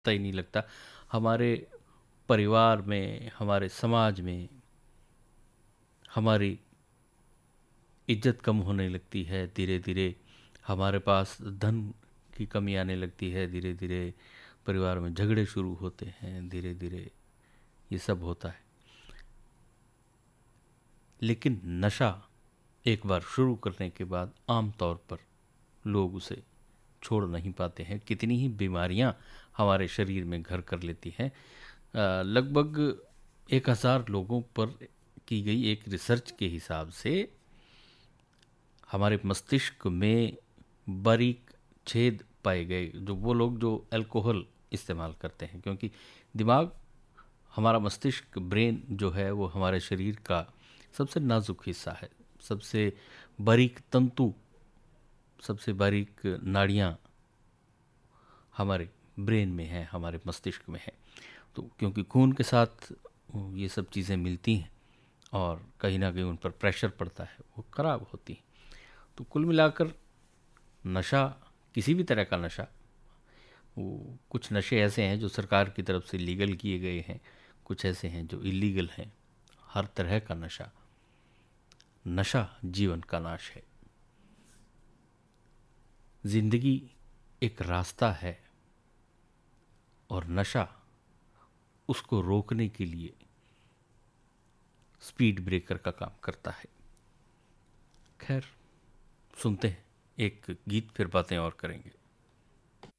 ही नहीं लगता। हमारे परिवार में, हमारे समाज में हमारी इज्जत कम होने लगती है धीरे धीरे। हमारे पास धन की कमी आने लगती है धीरे धीरे। परिवार में झगड़े शुरू होते हैं धीरे धीरे। ये सब होता है। लेकिन नशा एक बार शुरू करने के बाद आम तौर पर लोग उसे छोड़ नहीं पाते हैं। कितनी ही बीमारियां हमारे शरीर में घर कर लेती हैं। लगभग 1000 लोगों पर की गई एक रिसर्च के हिसाब से हमारे मस्तिष्क में बारीक छेद पाए गए, जो वो लोग जो अल्कोहल इस्तेमाल करते हैं। क्योंकि दिमाग, हमारा मस्तिष्क, ब्रेन जो है वो हमारे शरीर का सबसे नाजुक हिस्सा है। सबसे बारीक तंतु, सबसे बारीक नाड़ियाँ हमारे ब्रेन में है, हमारे मस्तिष्क में है। तो क्योंकि खून के साथ ये सब चीज़ें मिलती हैं और कहीं ना कहीं उन पर प्रेशर पड़ता है, वो खराब होती हैं। तो कुल मिलाकर नशा, किसी भी तरह का नशा, वो कुछ नशे ऐसे हैं जो सरकार की तरफ से लीगल किए गए हैं, कुछ ऐसे हैं जो इलीगल हैं। हर तरह का नशा, नशा जीवन का नाश है। जिंदगी एक रास्ता है और नशा उसको रोकने के लिए स्पीड ब्रेकर का काम करता है। खैर, सुनते हैं एक गीत, फिर बातें और करेंगे।